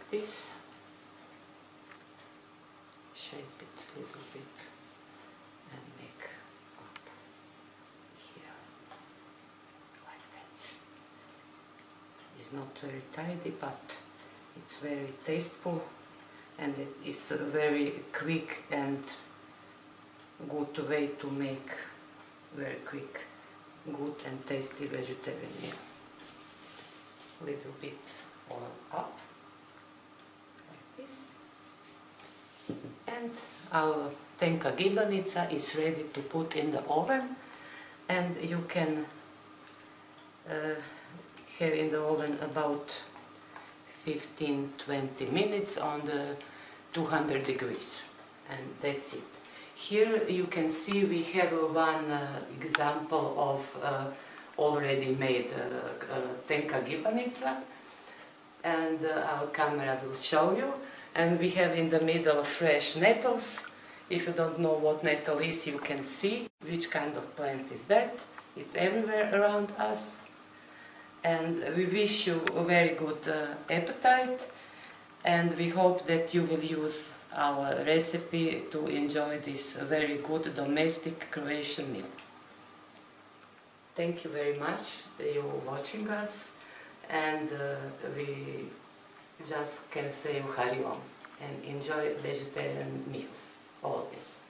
like this, shape it a little bit and make up here, like that. It's not very tidy, but it's very tasteful, and it's a very quick and good way to make very quick, good and tasty vegetarian meal. Little bit oil up, like this. And our tenka gibanica is ready to put in the oven, and you can have in the oven about 15-20 minutes on the 200 degrees, and that's it. Here you can see we have one example of already made tenka gibanica, and our camera will show you. And we have in the middle fresh nettles. If you don't know what nettle is, you can see which kind of plant is that. It's everywhere around us. And we wish you a very good appetite, and we hope that you will use our recipe to enjoy this very good domestic Croatian meal. Thank you very much that you are watching us, and we just can say Hari Om and enjoy vegetarian meals always.